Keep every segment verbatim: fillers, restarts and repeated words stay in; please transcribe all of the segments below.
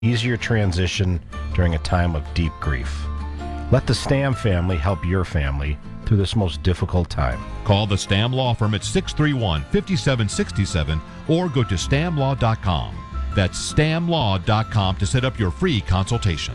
easier transition during a time of deep grief. Let the Stam family help your family through this most difficult time. Call the Stam Law Firm at six three one, five seven six seven or go to stam law dot com. That's stam law dot com to set up your free consultation.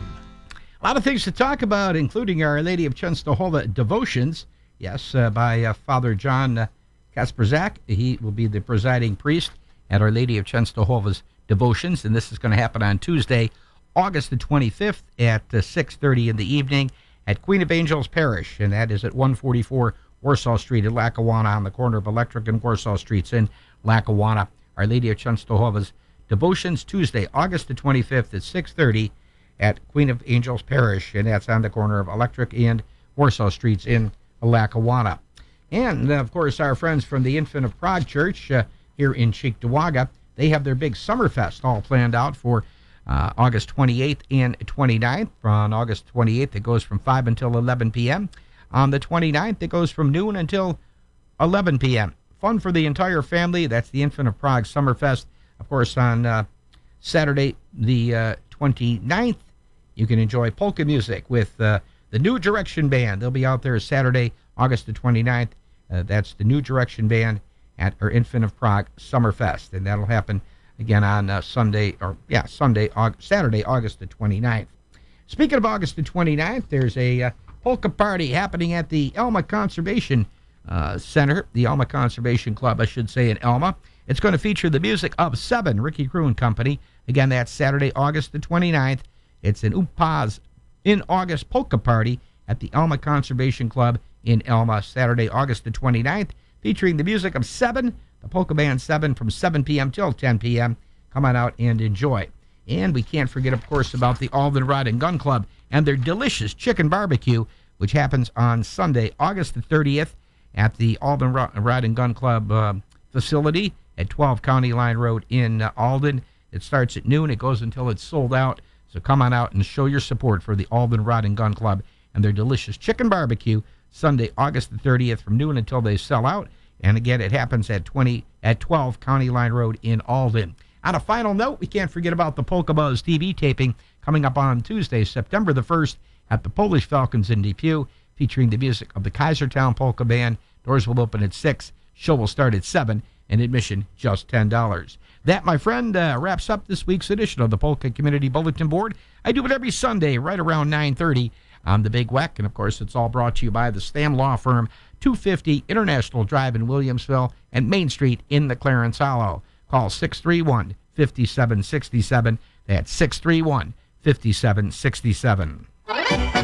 A lot of things to talk about, including Our Lady of Czestochowa devotions. Yes, uh, by uh, Father John uh, Kasperzak. He will be the presiding priest at Our Lady of Czestochowa's devotions, and this is going to happen on Tuesday, August the twenty-fifth at uh, six thirty in the evening at Queen of Angels Parish, and that is at one forty-four Warsaw Street in Lackawanna on the corner of Electric and Warsaw Streets in Lackawanna. Our Lady of Czestochowa's devotions, Tuesday, August the twenty-fifth at six thirty at Queen of Angels Parish, and that's on the corner of Electric and Warsaw Streets in Lackawanna. And, of course, our friends from the Infant of Prague Church uh, here in Cheektowaga, they have their big Summerfest all planned out for uh, August twenty-eighth and twenty-ninth. On August twenty-eighth, it goes from five until eleven p.m. On the twenty-ninth, it goes from noon until eleven p.m. Fun for the entire family. That's the Infant of Prague Summerfest. Of course, on uh, Saturday, the uh, twenty-ninth, you can enjoy polka music with uh, the New Direction Band. They'll be out there Saturday, August the twenty-ninth. Uh, that's the New Direction Band at our Infant of Prague Summerfest, and that'll happen again on uh, Sunday, or yeah, Sunday, Aug- Saturday, August the twenty-ninth. Speaking of August the twenty-ninth, there's a uh, polka party happening at the Elma Conservation uh, Center, the Elma Conservation Club, I should say, in Elma. It's going to feature the music of Seven, Ricky Crew and Company. Again, that's Saturday, August the twenty-ninth. It's an Upaz in August polka party at the Elma Conservation Club in Elma, Saturday, August the twenty-ninth. Featuring the music of Seven, the polka band Seven, from seven p.m. till ten p.m. Come on out and enjoy. And we can't forget, of course, about the Alden Rod and Gun Club and their delicious chicken barbecue, which happens on Sunday, August the thirtieth, at the Alden Rod and Gun Club uh, facility at twelve County Line Road in uh, Alden. It starts at noon. It goes until it's sold out. So come on out and show your support for the Alden Rod and Gun Club and their delicious chicken barbecue, Sunday, August the thirtieth, from noon until they sell out. And again, it happens at twenty at twelve County Line Road in Alden. On a final note, we can't forget about the Polka Buzz T V taping coming up on Tuesday, September the first, at the Polish Falcons in Depew, featuring the music of the Kaisertown Polka Band. Doors will open at six, show will start at seven, and admission just ten dollars. That, my friend, uh, wraps up this week's edition of the Polka Community Bulletin Board. I do it every Sunday right around nine thirty on the Big Weck, and of course it's all brought to you by the Stam Law Firm, two fifty International Drive in Williamsville and Main Street in the Clarence Hollow. Call six three one, five seven six seven. That's six three one, five seven six seven.